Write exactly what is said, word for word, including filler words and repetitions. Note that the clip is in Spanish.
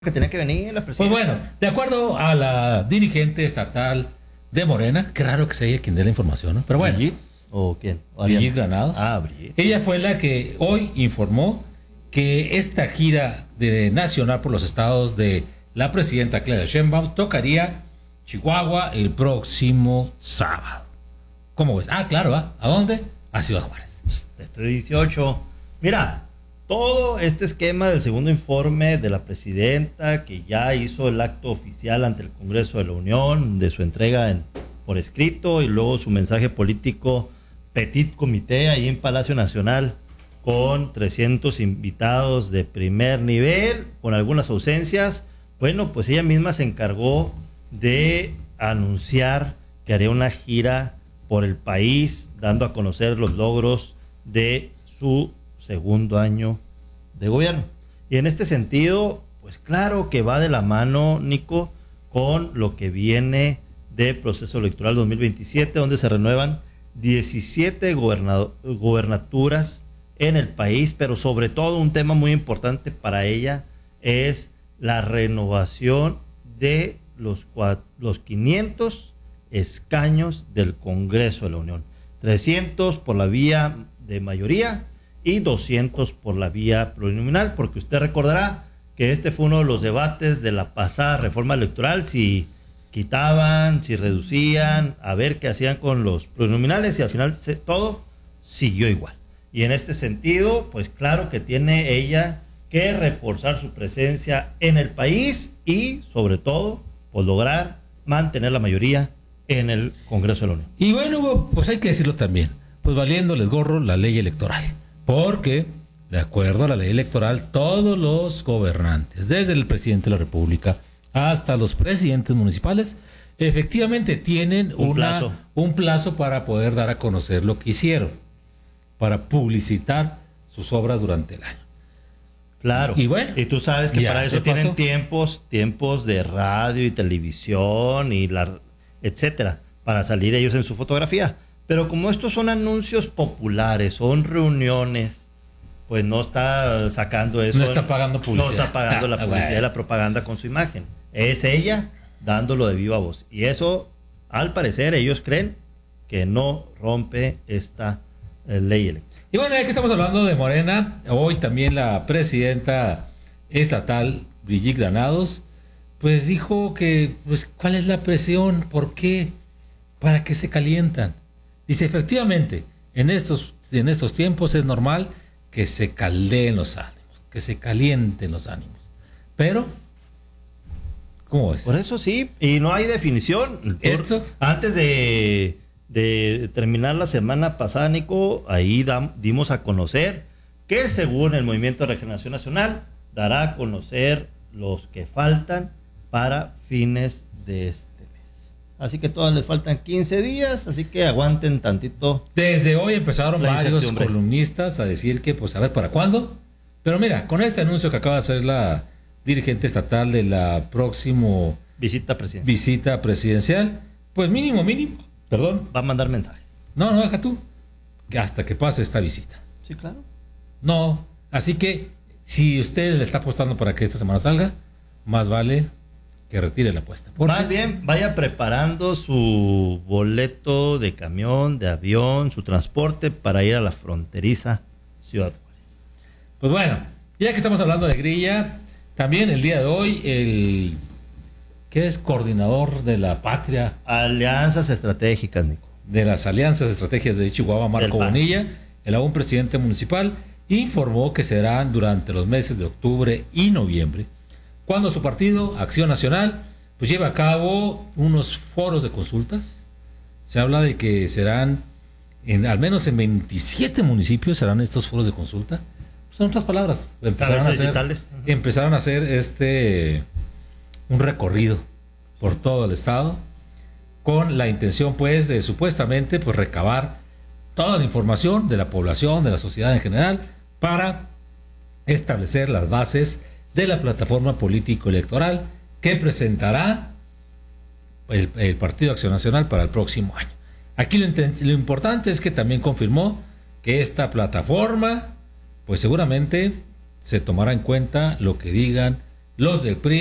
que tenía que venir la presidenta. Pues bueno, de acuerdo a la dirigente estatal de Morena, qué raro que sea ella quien dé la información, ¿no? Pero bueno. ¿Brigitte? ¿O quién? ¿O Brigitte Granados. Ah, Brigitte. Ella fue la que hoy informó que esta gira de nacional por los estados de la presidenta Claudia Sheinbaum tocaría Chihuahua el próximo sábado. ¿Cómo ves? Ah, claro, ¿ah? ¿A dónde? A Ciudad Juárez. Estoy dieciocho. Mira, todo este esquema del segundo informe de la presidenta, que ya hizo el acto oficial ante el Congreso de la Unión, de su entrega en, por escrito, y luego su mensaje político Petit Comité ahí en Palacio Nacional, con trescientos invitados de primer nivel, con algunas ausencias. Bueno, pues ella misma se encargó de anunciar que haría una gira por el país, dando a conocer los logros de su segundo año de gobierno. Y en este sentido, pues claro que va de la mano, Nico, con lo que viene de proceso electoral dos mil veintisiete, donde se renuevan diecisiete gobernado- gobernaturas en el país, pero sobre todo un tema muy importante para ella es la renovación de los, los quinientos escaños del Congreso de la Unión. trescientos por la vía de mayoría y doscientos por la vía plurinominal, porque usted recordará que este fue uno de los debates de la pasada reforma electoral, si quitaban, si reducían, a ver qué hacían con los plurinominales, y al final se, todo siguió igual. Y en este sentido, pues claro que tiene ella que reforzar su presencia en el país y sobre todo, pues lograr mantener la mayoría en el Congreso de la Unión. Y bueno, pues hay que decirlo también, pues valiéndoles gorro la ley electoral, porque de acuerdo a la ley electoral, todos los gobernantes, desde el presidente de la República hasta los presidentes municipales, efectivamente tienen un, una, plazo. un plazo para poder dar a conocer lo que hicieron, para publicitar sus obras durante el año. Claro. Y bueno, y tú sabes que para eso tienen tiempos, tiempos de radio y televisión y la etcétera, para salir ellos en su fotografía. Pero como estos son anuncios populares, son reuniones, pues no está sacando eso. No está pagando publicidad. No está pagando la publicidad y la propaganda con su imagen. Es ella dándolo de viva voz. Y eso, al parecer, ellos creen que no rompe esta eh, ley electoral. Y bueno, ya que estamos hablando de Morena, hoy también la presidenta estatal, Brigitte Granados, pues dijo que, pues, ¿cuál es la presión? ¿Por qué? ¿Para qué se calientan? Dice, efectivamente, en estos, en estos tiempos es normal que se caldeen los ánimos, que se calienten los ánimos. Pero, ¿cómo es? Por eso sí, y no hay definición. Esto, antes de, de terminar la semana pasada, Nico, ahí dam, dimos a conocer que según el Movimiento de Regeneración Nacional, dará a conocer los que faltan para fines de este mes. Así que todas les faltan quince días, así que aguanten tantito. Desde hoy empezaron varios columnistas a decir que, pues, a ver, ¿para cuándo? Pero mira, con este anuncio que acaba de hacer la dirigente estatal de la próxima visita presidencial, visita presidencial, pues mínimo, mínimo, perdón. Va a mandar mensajes. No, no, deja tú, que hasta que pase esta visita. Sí, claro. No, así que si usted le está apostando para que esta semana salga, más vale que retire la apuesta. Más bien, vaya preparando su boleto de camión, de avión, su transporte para ir a la fronteriza Ciudad Juárez. Pues bueno, ya que estamos hablando de grilla, también el día de hoy, el que es coordinador de la patria. Alianzas estratégicas, Nico. De las alianzas estrategias de Chihuahua, Marco Bonilla, el aún presidente municipal, informó que serán durante los meses de octubre y noviembre, cuando su partido, Acción Nacional, pues lleva a cabo unos foros de consultas. Se habla de que serán, en, al menos en veintisiete municipios serán estos foros de consulta. Pues en otras palabras, empezaron a, hacer, empezaron a hacer este un recorrido por todo el estado, con la intención, pues, de supuestamente, pues, recabar toda la información de la población, de la sociedad en general, para establecer las bases de la plataforma político-electoral que presentará el, el Partido Acción Nacional para el próximo año. Aquí lo, lo importante es que también confirmó que esta plataforma, pues seguramente se tomará en cuenta lo que digan los del P R I